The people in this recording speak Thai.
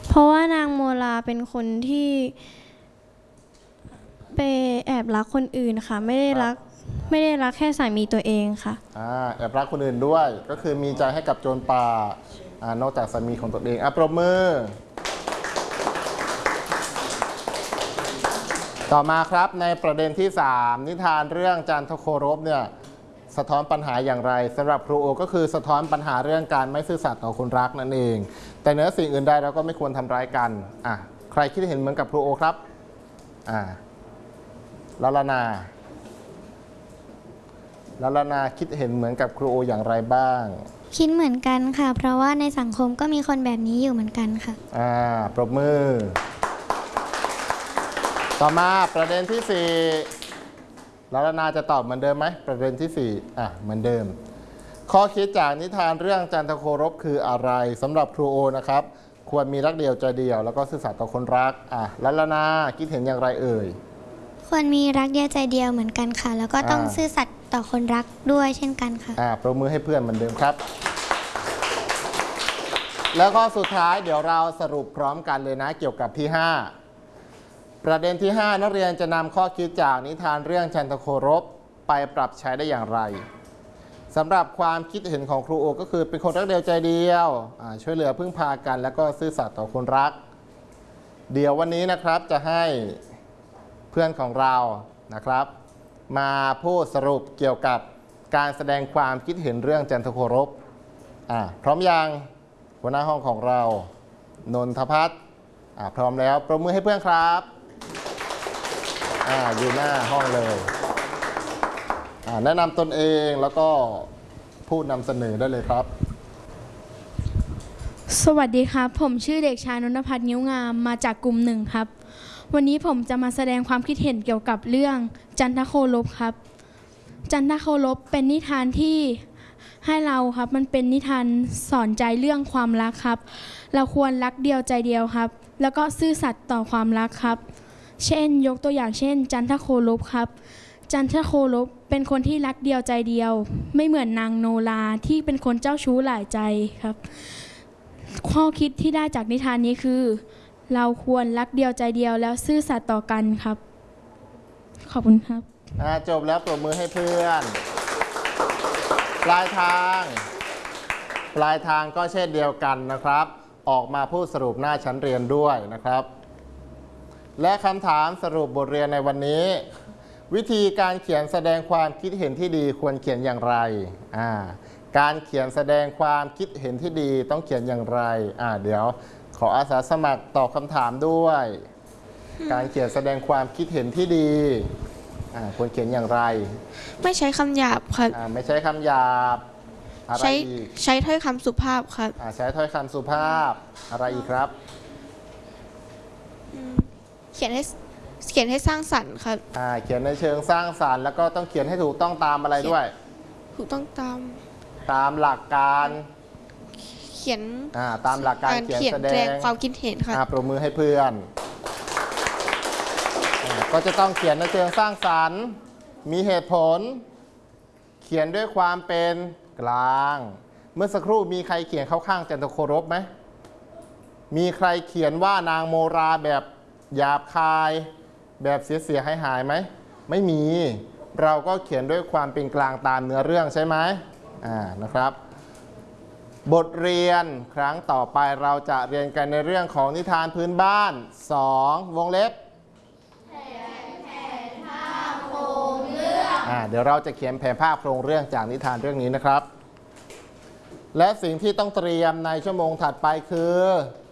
เพราะว่านางโมลาเป็นคนที่ไปแอบรักคนอื่นค่ะไม่ได้รักแค่สามีตัวเองค่ะแอบรักคนอื่นด้วยก็คือมีใจให้กับโจรป่านอกจากสามีของตัวเองปรบมือต่อมาครับในประเด็นที่ 3 นิทานเรื่องจันทโครบเนี่ยสะท้อนปัญหาอย่างไรสำหรับครูโอก็คือสะท้อนปัญหาเรื่องการไม่ซื่อสัตย์ต่อคนรักนั่นเองแต่เหนือสิ่งอื่นใดเราก็ไม่ควรทำร้ายกันใครคิดเห็นเหมือนกับครูโอครับลานาคิดเห็นเหมือนกับครูโออย่างไรบ้างคิดเหมือนกันค่ะเพราะว่าในสังคมก็มีคนแบบนี้อยู่เหมือนกันค่ะปรบมือต่อมาประเด็นที่ 4ลานาจะตอบเหมือนเดิมไหมประเด็นที่ 4เหมือนเดิมข้อคิดจากนิทานเรื่องจันทโครบคืออะไรสำหรับครูโอนะครับควรมีรักเดียวใจเดียวแล้วก็ซื่อสัตย์ต่อคนรักลานาคิดเห็นอย่างไรเอ่ยควรมีรักเดียวใจเดียวเหมือนกันค่ะแล้วก็ต้องซื่อสัตย์ต่อคนรักด้วยเช่นกันค่ะปรบมือให้เพื่อนเหมือนเดิมครับแล้วก็สุดท้ายเดี๋ยวเราสรุปพร้อมกันเลยนะเกี่ยวกับที่ 5ประเด็นที่ 5นักเรียนจะนำข้อคิดจากนิทานเรื่องจันทโครบไปปรับใช้ได้อย่างไรสำหรับความคิดเห็นของครูโอก็คือเป็นคนรักเดียวใจเดียวช่วยเหลือพึ่งพากันแล้วก็ซื่อสัตย์ต่อคนรักเดี๋ยววันนี้นะครับจะให้เพื่อนของเรานะครับมาพูดสรุปเกี่ยวกับการแสดงความคิดเห็นเรื่องจันทโครบพร้อมยังหัวหน้าห้องของเรานนทพัฒน์พร้อมแล้วปรบมือให้เพื่อนครับอยู่หน้าห้องเลยแนะนำตนเองแล้วก็พูดนำเสนอได้เลยครับสวัสดีครับผมชื่อเด็กชายนนทพัฒน์งิ้วงามมาจากกลุ่ม 1ครับวันนี้ผมจะมาแสดงความคิดเห็นเกี่ยวกับเรื่องจันทโครบครับจันทโครบเป็นนิทานที่ให้เราครับมันเป็นนิทานสอนใจเรื่องความรักครับเราควรรักเดียวใจเดียวครับแล้วก็ซื่อสัตย์ต่อความรักครับเช่นยกตัวอย่างเช่นจันทโครบครับจันทโครบเป็นคนที่รักเดียวใจเดียวไม่เหมือนนางโนราที่เป็นคนเจ้าชู้หลายใจครับข้อคิดที่ได้จากนิทานนี้คือเราควรรักเดียวใจเดียวแล้วซื่อสัตย์ต่อกันครับขอบคุณครับจบแล้วปรบมือให้เพื่อนปลายทางก็เช่นเดียวกันนะครับออกมาพูดสรุปหน้าชั้นเรียนด้วยนะครับและคำถามสรุปบทเรียนในวันนี้วิธีการเขียนแสดงความคิดเห็นที่ดีควรเขียนอย่างไรการเขียนแสดงความคิดเห็นที่ดีต้องเขียนอย่างไรเดี๋ยวขออาสาสมัครตอบคำถามด้วยการเขียนแสดงความคิดเห็นที่ดีควรเขียนอย่างไรไม่ใช้คำหยาบครับไม่ใช้คำหยาบอะไรอีกใช้ถ้อยคำสุภาพครับใช้ถ้อยคำสุภาพอะไรอีกครับเขียนให้สร้างสรรค์ครับเขียนในเชิงสร้างสรรค์แล้วก็ต้องเขียนให้ถูกต้องตามอะไรด้วยถูกต้องตามหลักการเขียนตามหลักการเขียนแสดงความคิดเห็นค่ะปรบมือให้เพื่อนก็จะต้องเขียนในเชิงสร้างสรรค์มีเหตุผลเขียนด้วยความเป็นกลางเมื่อสักครู่มีใครเขียนเข้าข้างจันทโครบไหมมีใครเขียนว่านางโมราแบบหยาบคายแบบเสียหายไหมไม่มีเราก็เขียนด้วยความเป็นกลางตามเนื้อเรื่องใช่ไหมนะครับบทเรียนครั้งต่อไปเราจะเรียนกันในเรื่องของนิทานพื้นบ้าน2วงเล็บเดี๋ยวเราจะเขียนแผนภาพโครงเรื่องจากนิทานเรื่องนี้นะครับและสิ่งที่ต้องเตรียมในชั่วโมงถัดไปคือ